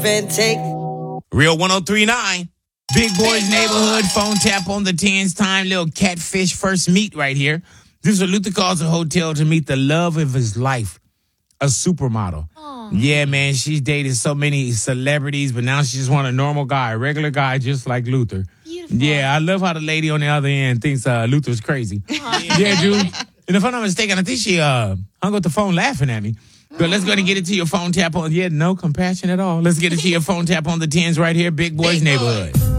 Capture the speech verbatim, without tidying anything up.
and take. Real one oh three point nine. Big Boys Neighborhood, phone tap on the tens time, little catfish first meet right here. This is what Luther calls a hotel to meet the love of his life, a supermodel. Aww. Yeah, man, she's dated so many celebrities, but now she just want a normal guy, a regular guy just like Luther. Beautiful. Yeah, I love how the lady on the other end thinks uh, Luther's crazy. Yeah, dude. And if I'm not mistaken, I think she uh, hung up the phone laughing at me. But let's go ahead and get it to your phone tap on. Yeah, no compassion at all. Let's get it to your phone tap on the tens right here. Big Boys Neighborhood.